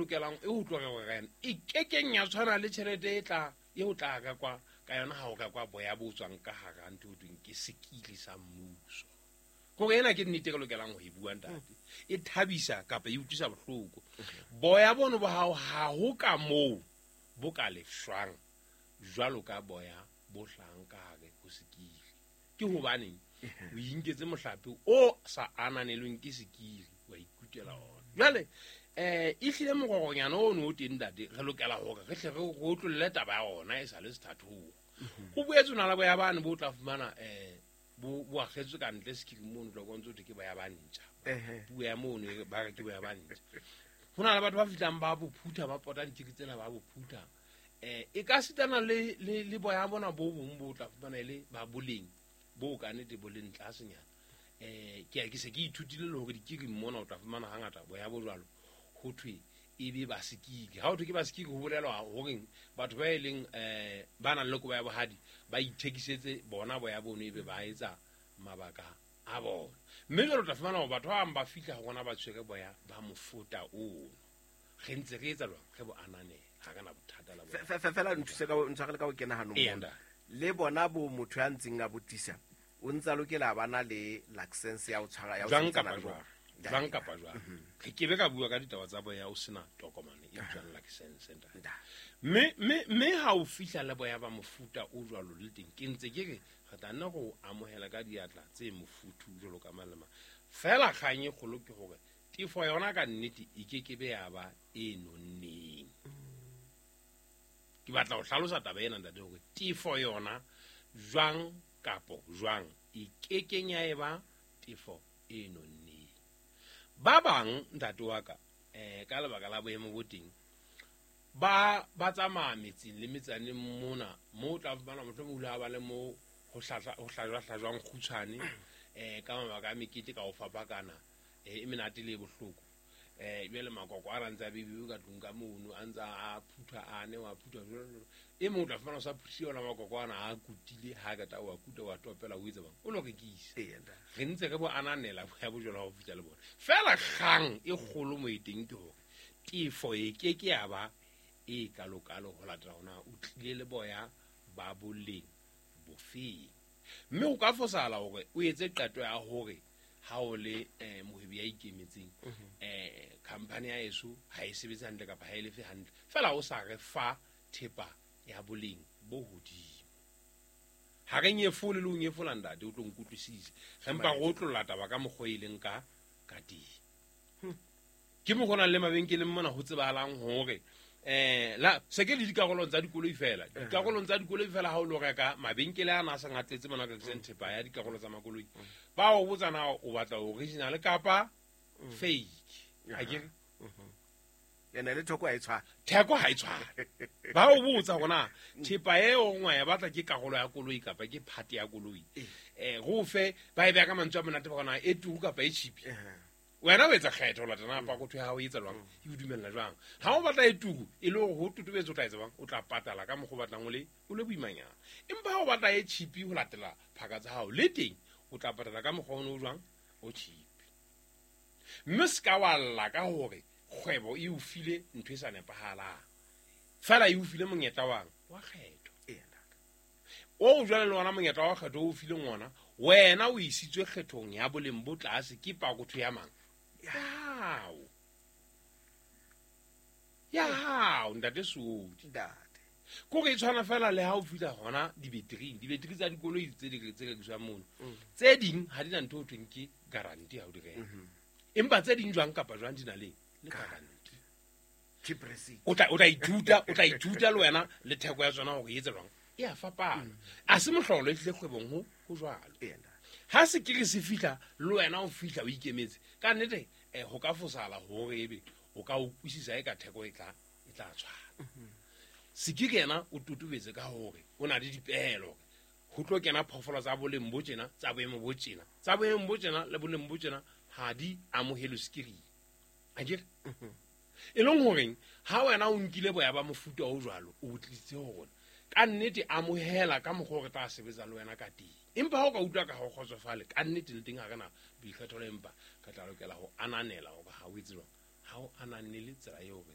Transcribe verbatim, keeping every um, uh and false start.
lokelang e ho tloga go gana e kekeng ya tshwana le tšhelete e tla e o tla ka kwa ka yona ha o ka kwa boya bo tswang ka hara ntho o tweng ke sekili sa mmuso go ena ke nnete ke lokelang go e bua ntate e thabisa kapa e utlwisa bohloko boya bono bo hao ha ho ka moo bo ka lefshwang jwalo ka boya bo hlang ka hare ho sekili ke hobaneng o inketse mohlape o sa ananelweng ke sekili wa ikutela ona jwale eh e hlile mogogonyana o no teng ntate re lokela hore re hle re go tlolle taba ya ona e sa le sethathogo go boetse o na le boya bane bo tla fumana eh bo bo agetswe ka ntle sekili mono tlo go ntse ke boya bantša boya mono ba re ke boya bantša go na le batho ba fitlang ba bo phutha ba pota ntšhiki tsena ba bo phutha eh e ka sitana le le boya bona bo bong bo tla fumana ile ba boleng bo ka nete bo leng tlasenyana eh ke ke se ke ithutile le hore dikiri mona o tla fumana hangata boya bo jwalo ho thwe e be ba sekiki ha o thwe ke ba sekiki ho bolelwa hore batho ba eleng eh ba nang le koba ya bohadi ba ithekisetse bona boya bono e be ba etsa mabaka a bona mme jwale o tla fumana hore batho ba ba fihla gona ba tshwere boya ba mofuta o re ntse re etsa jwang re bo anane ha kana bothata la bona fela ntse ka ntse ka o kena hanong le bona bo motho ya ntseng a botisa o ntse a lokela bana le license ya o tshwara ya o tsana jwang kapa jwang ke ke be ka bua ka ditaba tsa boya o sena tokomane e jwang license nda me me me ha o fihla le boya ba mofuta o jwalo le teng ke ntse ke re ga tana go amohela ka diatla tse mofutu jolo ka malema fela khanye golo ke gore tifo yona ka nnete e ke ke be ya ba e nonneng ke batla go hlalosa taba ena ntate gore tifo yona jwang kapo jwang e ke kenya e ba tifo e nonneng ba bang ntate wa ka eh ka lebaka la boemo boteng ba ba tsamaya metseng le metsane mona mo tla bana motho mo hula ba le mo ho hlahla ho hlajwa hlajwang khutshane eh ka mabaka a mekete ka o fapakana eh e menate le bohloko eh bele makoko a rantsa bibi ka tunga mono antsa a phutha ane wa phutha e mo tla fana sa phutsi ona makoko ana a kutile ha ka ta wa kuta wa topela o itse bang o lo ke kise re ntse re bo ananela ya bo jolo ha o fitla le bona fela gang e golo mo iteng ke hore tifo e ke ke ya ba e kalokalo ho latela ona o tlile le boya ba boleng bofeng mme o ka fosala hore o etse qeto ya hore ha o le eh mohebi ya ikemetseng eh company ya eso ha e sebetsa hantle kapa ha e lefe hantle fela o sa re fa thepa ya boleng bo hodimo ha re nye fole le o nye fola ndate o tlo nkutlisise gempa go tlolla taba ka moghoileng ka ka di ke mo gona le mabenkeleng mona ho tsebahalang hore eh la se ke le dikarolong tsa dikoloi fela dikarolong tsa dikoloi fela ha o lo reka mabenkele a na sa ngatletse mona ka thepa ya dikarolo tsa makoloi ba o botsa na o batla original kapa fake a ke ene le thoko a e tshwa theko ha e tshwa ba o botsa gona thepa e o ngwa ya batla ke karolo ya koloi kapa ke part ya koloi eh go fe ba e ba ka mantswe a monate ba gona e tu kapa e cheap wena o etsa kgetho la tana pa go thwe ha o etsa lwang e o dumella jwang ha o batla e tuku e le go tutubetsa o tla etsa bang o tla patala ka mo go batlang o le o le boimanyana empa ha o batla e cheap ho latela phaka tsa hao le teng o tla patala ka mo go o jwang o cheap mme ska wa lla ka hore kgwebo e o file ntwe sa nepahala fela e o file monyetla wang wa kgetho o jwale le wona monyetla wa kgetho o file ngwana wena o isitswe kgethong ya boleng bo tlase ke pa go thwe ya mang yao yao ndate suudi date ko ke tshwana fela le ha o fitla hona di battery di battery tsa dikoloi tse di tse ka tswa mono tse ding ha di na ntho tweng ke guarantee ha o di reka empa tse ding jwang kapa jwang di na le le guarantee chipresi o tla o tla ithuta o tla ithuta le wena le theko ya tsona go etsa jwang ya fapana a se mohlolo e tle kgwebong ho go jwalo ha se ke re se fitla le wena o fitla o ikemetse ka nnete eh ho ka fosala ho re ebe o ka o kwisisa e ka theko e tla e tla tshwana se ke kena o tutubetse ka hore o na le dipehelo ho tlo kena phofolo tsa boleng bo tjena tsa boemo bo tjena tsa boemo bo tjena le boleng bo tjena ha di amohelo skiri a ke e leng hore ha wena o nkile boya ba mofuta o jwalo o tlitse hore ka nnete amohela ka mogho re tla sebetsa le wena ka teng empa ha o ka utlwa ka go khotsofale ka nnete le teng ha kana boikgetho le empa ka tla lokela go ananela go ha o itselo ha o ananele tsela eo re